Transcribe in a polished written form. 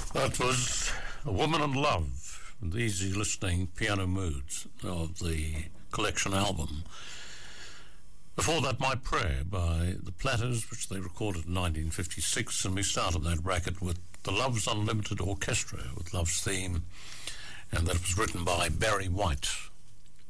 That was A Woman in Love, the easy listening piano moods of the collection album. Before that, My Prayer by The Platters, which they recorded in 1956, and we started that bracket with the Loves Unlimited Orchestra with Love's Theme, and that was written by Barry White.